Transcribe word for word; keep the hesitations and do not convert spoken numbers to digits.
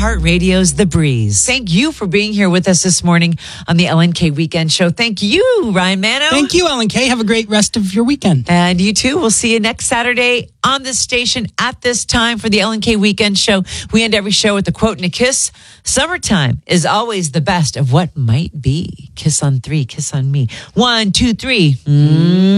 iHeartRadio's The Breeze. Thank you for being here with us this morning on the L N K Weekend Show. Thank you, Ryan Mano. Thank you, Ellen K. Have a great rest of your weekend. And you too. We'll see you next Saturday on this station at this time for the L N K Weekend Show. We end every show with a quote and a kiss. Summertime is always the best of what might be. Kiss on three. Kiss on me. One, two, three. Mm.